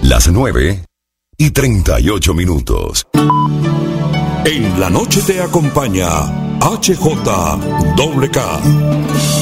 Las 9:38. En la noche te acompaña HJWK.